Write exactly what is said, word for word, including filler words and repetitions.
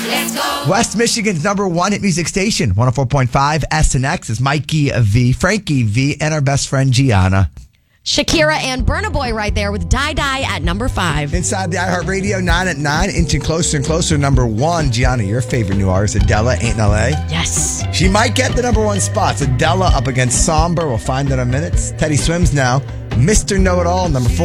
Let's go. West Michigan's number one hit music station, one oh four point five S N X is Mikey V, Frankie V, and our best friend Gianna. Shakira and Burna Boy right there with Die Die at number five. Inside the iHeartRadio, nine at nine, inching closer and closer, number one. Gianna, your favorite new artist, Adele, Ain't in L A. Yes. She might get the number one spots. Adele up against Somber. We'll find in a minute. Teddy Swims now. Mister Know-It-All, number four.